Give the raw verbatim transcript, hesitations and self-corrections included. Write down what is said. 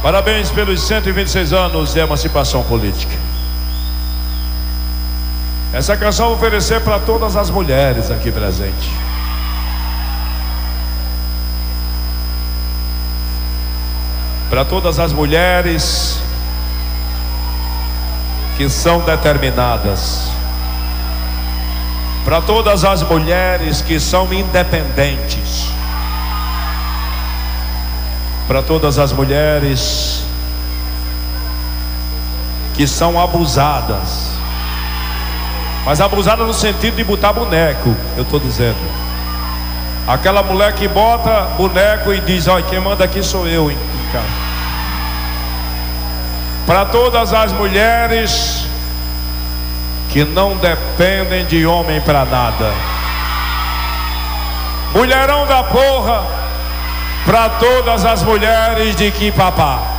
Parabéns pelos cento e vinte e seis anos de emancipação política. Essa canção eu vou oferecer para todas as mulheres aqui presentes. Para todas as mulheres que são determinadas. Para todas as mulheres que são independentes. Para todas as mulheres que são abusadas. Mas abusada no sentido de botar boneco, eu estou dizendo. Aquela mulher que bota boneco e diz: olha, quem manda aqui sou eu, hein? Para todas as mulheres que não dependem de homem para nada. Mulherão da porra. Para todas as mulheres de Quipapá.